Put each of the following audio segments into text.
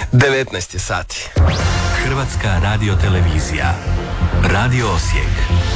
19 je sati. Hrvatska radiotelevizija. Radio Osijek.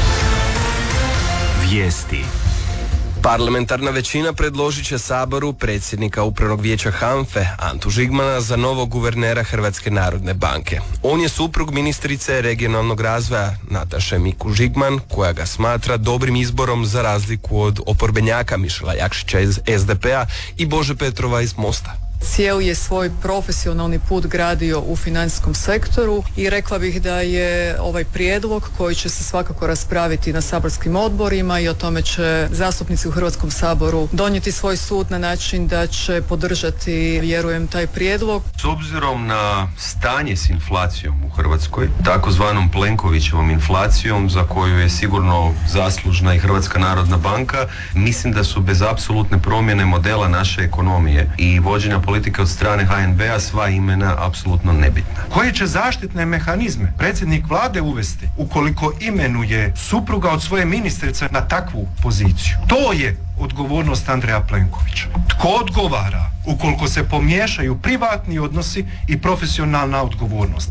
Vijesti. Parlamentarna većina predložit će Saboru predsjednika Upravnog vijeća HANFE Antu Žigmana za novog guvernera Hrvatske narodne banke. On je suprug ministrice regionalnog razvoja Nataše Miku Žigman, koja ga smatra dobrim izborom za razliku od oporbenjaka Mišela Jakšića iz SDP-a i Bože Petrova iz Mosta. Cijeli je svoj profesionalni put gradio u financijskom sektoru i rekla bih da je ovaj prijedlog koji će se svakako raspraviti na saborskim odborima i o tome će zastupnici u Hrvatskom saboru donijeti svoj sud na način da će podržati, vjerujem, taj prijedlog. S obzirom na stanje s inflacijom u Hrvatskoj, takozvanom Plenkovićevom inflacijom za koju je sigurno zaslužna i Hrvatska narodna banka, mislim da su bez apsolutne promjene modela naše ekonomije i vođenja politike od strane HNB-a sva imena apsolutno nebitna. Koje će zaštitne mehanizme predsjednik vlade uvesti ukoliko imenuje supruga od svoje ministrice na takvu poziciju? To je odgovornost Andreja Plenkovića. Tko odgovara ukoliko se pomiješaju privatni odnosi i profesionalna odgovornost?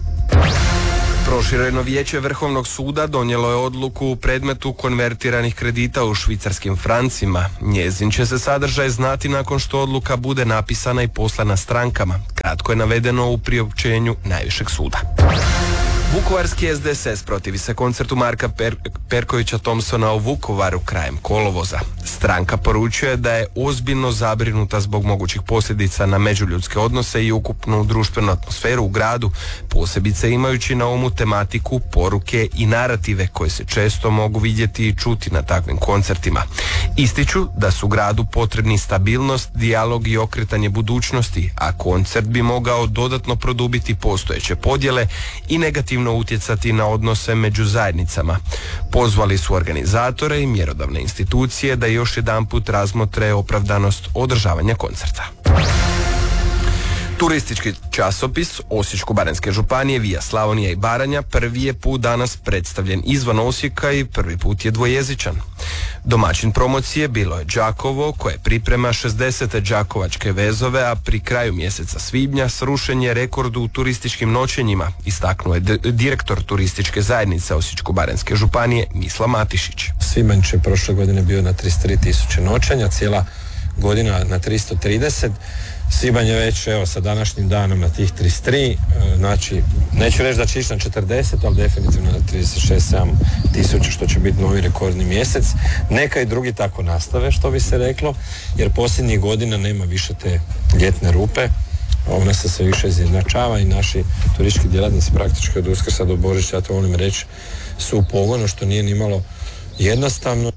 Prošireno vijeće Vrhovnog suda donijelo je odluku u predmetu konvertiranih kredita u švicarskim francima. Njezin će se sadržaj znati nakon što odluka bude napisana i poslana strankama. Kratko je navedeno u priopćenju najvišeg suda. Vukovarski SDSS protivi se koncertu Marka Perkovića Thompsona u Vukovaru krajem kolovoza. Stranka poručuje da je ozbiljno zabrinuta zbog mogućih posljedica na međuljudske odnose i ukupnu društvenu atmosferu u gradu, posebice imajući na umu tematiku, poruke i narative koje se često mogu vidjeti i čuti na takvim koncertima. Ističu da su gradu potrebni stabilnost, dijalog i okretanje budućnosti, a koncert bi mogao dodatno produbiti postojeće podjele i negativno utjecati na odnose među zajednicama. Pozvali su organizatore i mjerodavne institucije da još jedanput razmotre opravdanost održavanja koncerta. Turistički časopis Osječko-baranjske županije Via Slavonija i Baranja prvi je put danas predstavljen izvan Osijeka i prvi put je dvojezičan. Domaćin promocije bilo je Đakovo, koje priprema 60. đakovačke vezove, a pri kraju mjeseca svibnja srušen je rekord u turističkim noćenjima, istaknuo je direktor turističke zajednice Osječko-baranjske županije Mislav Matišić. Svibanj je prošle godine bio na 33.000 noćenja, cijela godina na 330. Svibanj je već sa današnjim danom na tih 33, znači neću reći da će ići na 40, ali definitivno na 36-7 tisuća, što će biti novi rekordni mjesec. Neka i drugi tako nastave, što bi se reklo, jer posljednjih godina nema više te ljetne rupe, ona se sve više izjednačava i naši turistički djelatnici praktički od Uskrsa do Božića, ja to volim reći, su u pogonu, što nije ni malo jednostavno.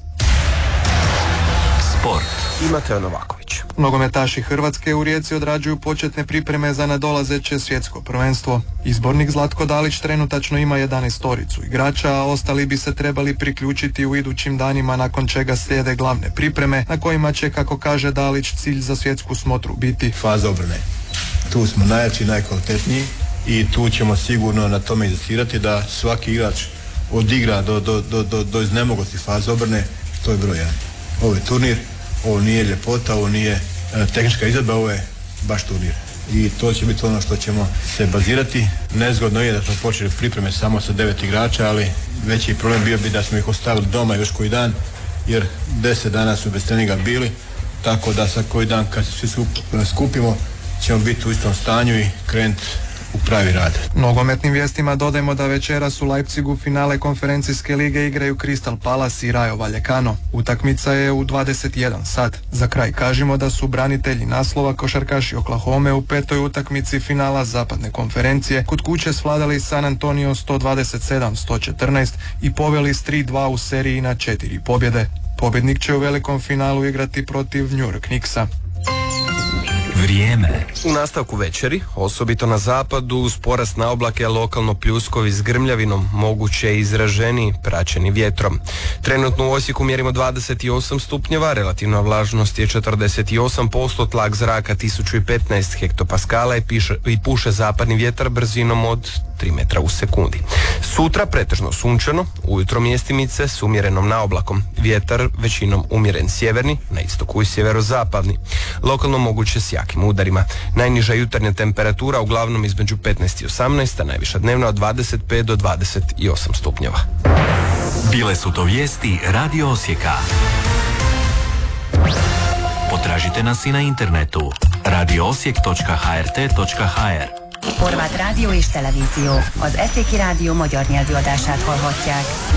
Sport. Mateo Novaković. Nogometaši Hrvatske u Rijeci odrađuju početne pripreme za nadolazeće svjetsko prvenstvo. Izbornik Zlatko Dalić trenutačno ima 11 igrača, a ostali bi se trebali priključiti u idućim danima, nakon čega slijede glavne pripreme na kojima će, kako kaže Dalić, cilj za svjetsku smotru biti faza obrane. Tu smo najjači, najkvalitetniji i tu ćemo sigurno na tome inzistirati da svaki igrač odigra do iznemoglosti faze obrane. To je broj 1. Ovo je turnir, ovo nije ljepota, ovo nije tehnička izvedba, ovo je baš turnir. I to će biti ono što ćemo se bazirati. Nezgodno je da smo počeli pripreme samo sa 9 igrača, ali veći problem bio bi da smo ih ostavili doma još koji dan, jer 10 dana su bez treninga bili, tako da sa koji dan kad se svi skupimo ćemo biti u istom stanju i krenuti u pravi rad. Nogometnim vijestima dodajemo da večeras u Leipzigu finale konferencijske lige igraju Crystal Palace i Rayo Vallecano. Utakmica je u 21 sat. Za kraj kažemo da su branitelji naslova košarkaši Oklahome u 5. utakmici finala zapadne konferencije kod kuće svladali San Antonio 127-114 i poveli s 3-2 u seriji na 4 pobjede. Pobjednik će u velikom finalu igrati protiv New York Knicksa. Vrijeme. U nastavku večeri, osobito na zapadu, uz porast na oblake, lokalno pljuskovi s grmljavinom, moguće izraženi, praćeni vjetrom. Trenutno u Osijeku mjerimo 28 stupnjeva, relativna vlažnost je 48%, tlak zraka 1015 hektopaskala i puše zapadni vjetar brzinom od 3 metra u sekundi. Sutra pretežno sunčano, ujutro mjestimice s umjerenom naoblakom. Vjetar većinom umjeren sjeverni, na istoku i sjeverozapadni. Lokalno moguće s jakim udarima. Najniža jutarnja temperatura uglavnom između 15 i 18, a najviša dnevna od 25 do 28 stupnjeva. Bile su to vijesti Radio Osijeka. Potražite nas i na internetu radioosijek.hrt.hr. Horváth rádió és televízió. Az Eszéki Rádió magyar nyelvű adását hallhatják.